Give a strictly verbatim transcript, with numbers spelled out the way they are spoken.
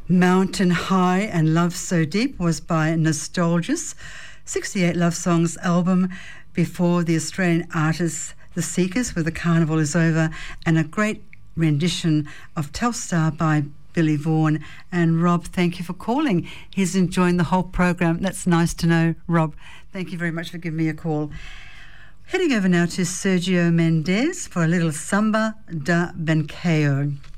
Mountain High and Love So Deep was by Nostalgis, sixty-eight Love Songs album before the Australian artists The Seekers with The Carnival Is Over, and a great rendition of Telstar by Billy Vaughan. And Rob, thank you for calling. He's enjoying the whole program. That's nice to know, Rob. Thank you very much for giving me a call. Heading over now to Sergio Mendes for a little Samba da Banqueo.